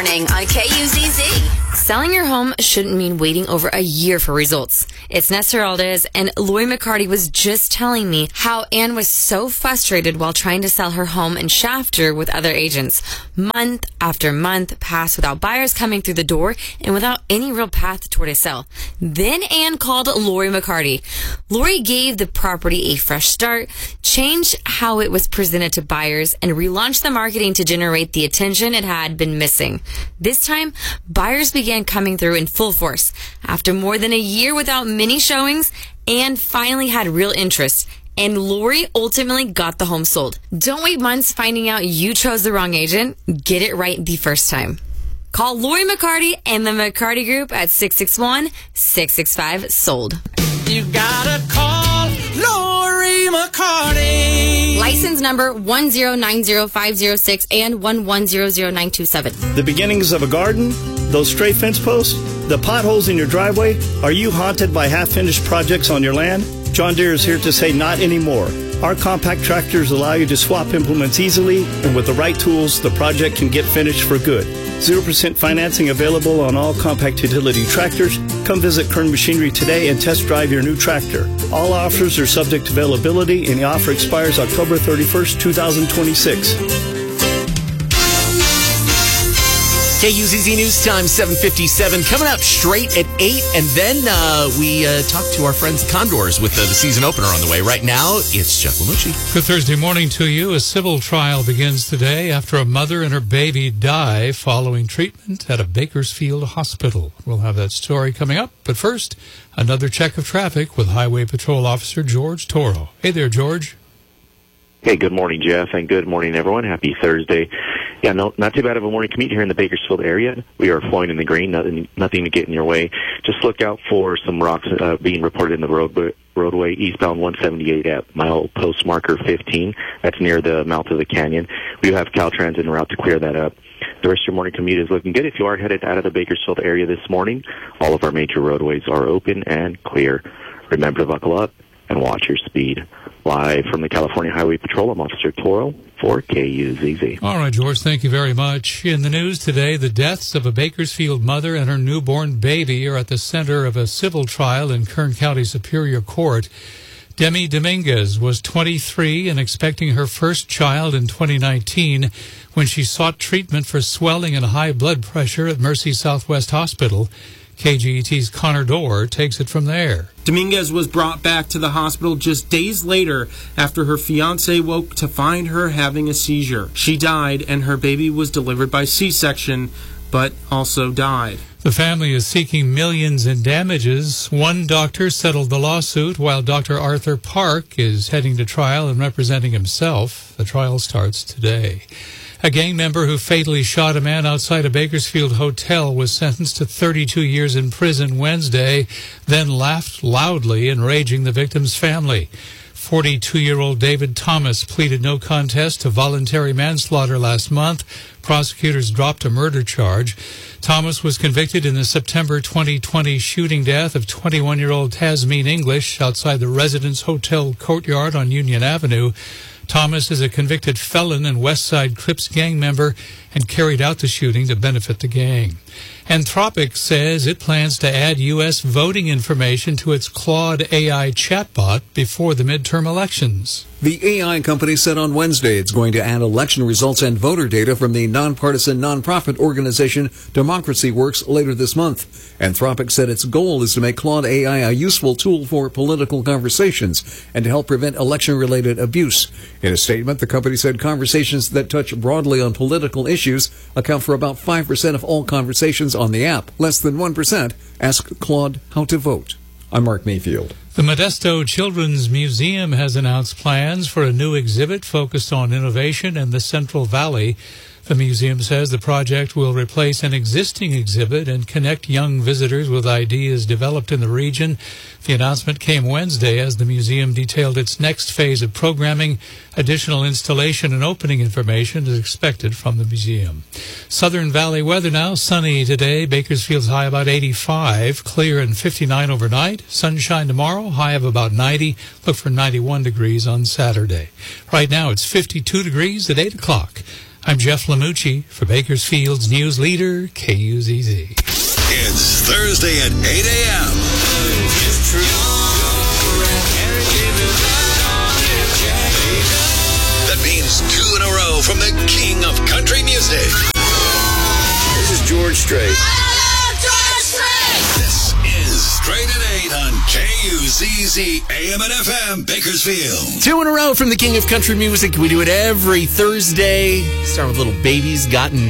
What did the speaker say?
Morning on KUZZ. Selling your home shouldn't mean waiting over a year for results. It's Nestor Aldez, and Lori McCarty was just telling me how Ann was so frustrated while trying to sell her home in Shafter with other agents. Month after month passed without buyers coming through the door and without any real path toward a sale. Then Ann called Lori McCarty. Lori gave the property a fresh start, changed how it was presented to buyers, and relaunched the marketing to generate the attention it had been missing. This time, buyers began coming through in full force. After more than a year without many showings, Ann finally had real interest, and Lori ultimately got the home sold. Don't wait months finding out you chose the wrong agent. Get it right the first time. Call Lori McCarty and the McCarty Group at 661-665-SOLD. You gotta call Lori McCarty. License number 1090506 and 1100927. The beginnings of a garden, those stray fence posts, the potholes in your driveway. Are you haunted by half-finished projects on your land? John Deere is here to say not anymore. Our compact tractors allow you to swap implements easily, and with the right tools, the project can get finished for good. 0% financing available on all compact utility tractors. Come visit Kern Machinery today and test drive your new tractor. All offers are subject to availability, and the offer expires October 31st, 2026. KUZZ News Time, 7:57. Coming up straight at 8. And then we talk to our friends Condors with the season opener on the way. Right now, it's Jeff Lamucci. Good Thursday morning to you. A civil trial begins today after a mother and her baby die following treatment at a Bakersfield hospital. We'll have that story coming up. But first, another check of traffic with Highway Patrol Officer George Toro. Hey there, George. Hey, good morning, Jeff, and good morning, everyone. Happy Thursday. Yeah, no, not too bad of a morning commute here in the Bakersfield area. We are flowing in the green, nothing to get in your way. Just look out for some rocks being reported in the roadway eastbound 178 at milepost marker 15. That's near the mouth of the canyon. We do have Caltrans en route to clear that up. The rest of your morning commute is looking good. If you are headed out of the Bakersfield area this morning, all of our major roadways are open and clear. Remember to buckle up and watch your speed. Live from the California Highway Patrol, I'm Officer Toro for KUZZ. All right, George, thank you very much. In the news today, the deaths of a Bakersfield mother and her newborn baby are at the center of a civil trial in Kern County Superior Court. Demi Dominguez was 23 and expecting her first child in 2019 when she sought treatment for swelling and high blood pressure at Mercy Southwest Hospital. KGET's Connor Dorr takes it from there. Dominguez was brought back to the hospital just days later after her fiancé woke to find her having a seizure. She died and her baby was delivered by C-section, but also died. The family is seeking millions in damages. One doctor settled the lawsuit while Dr. Arthur Park is heading to trial and representing himself. The trial starts today. A gang member who fatally shot a man outside a Bakersfield hotel was sentenced to 32 years in prison Wednesday, then laughed loudly, enraging the victim's family. 42-year-old David Thomas pleaded no contest to voluntary manslaughter last month. Prosecutors dropped a murder charge. Thomas was convicted in the September 2020 shooting death of 21-year-old Tasmeen English outside the Residence Hotel courtyard on Union Avenue. Thomas is a convicted felon and Westside Crips gang member and carried out the shooting to benefit the gang. Anthropic says it plans to add U.S. voting information to its Claude AI chatbot before the midterm elections. The AI company said on Wednesday it's going to add election results and voter data from the nonpartisan nonprofit organization Democracy Works later this month. Anthropic said its goal is to make Claude AI a useful tool for political conversations and to help prevent election-related abuse. In a statement, the company said conversations that touch broadly on political issues account for about 5% of all conversations on the app. Less than 1% ask Claude how to vote. I'm Mark Mayfield. The Modesto Children's Museum has announced plans for a new exhibit focused on innovation in the Central Valley. The museum says the project will replace an existing exhibit and connect young visitors with ideas developed in the region. The announcement came Wednesday as the museum detailed its next phase of programming. Additional installation and opening information is expected from the museum. Southern Valley weather now. Sunny today. Bakersfield's high about 85. Clear and 59 overnight. Sunshine tomorrow. High of about 90. Look for 91 degrees on Saturday. Right now it's 52 degrees at 8 o'clock. I'm Jeff Lamucci for Bakersfield's news leader, KUZZ. It's Thursday at 8 a.m. That means 2 in a row from the king of country music. This is George Strait. This is Straight at 8 on KUZZ AM and FM Bakersfield. 2 in a row from the king of country music. We do it every Thursday. Start with Little Babies Gotten